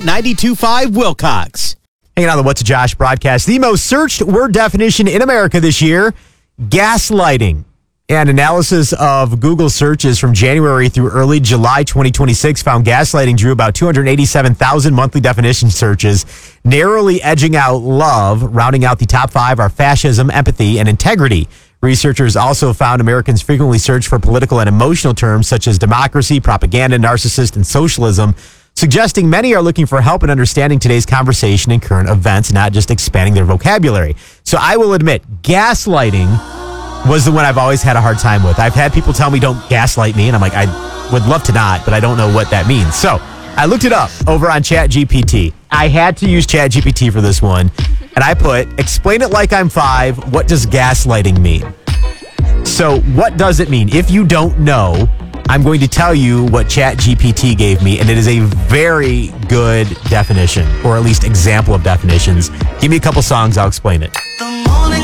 92.5 Wilcox. Hanging on the What to Josh broadcast. The most searched word definition in America this year, gaslighting. And analysis of Google searches from January through early July 2026 found gaslighting drew about 287,000 monthly definition searches, narrowly edging out love. Rounding out the top five are fascism, empathy, and integrity. Researchers also found Americans frequently search for political and emotional terms such as democracy, propaganda, narcissist, and socialism, suggesting many are looking for help in understanding today's conversation and current events, not just expanding their vocabulary. So I will admit, gaslighting was the one I've always had a hard time with. I've had people tell me don't gaslight me, and I'm like, I would love to not, but I don't know what that means. So I looked it up over on ChatGPT. I had to use ChatGPT for this one, and I put, explain it like I'm 5, what does gaslighting mean? So what does it mean? If you don't know, I'm going to tell you what ChatGPT gave me, and it is a very good definition, or at least example of definitions. Give me a couple songs, I'll explain it. The morning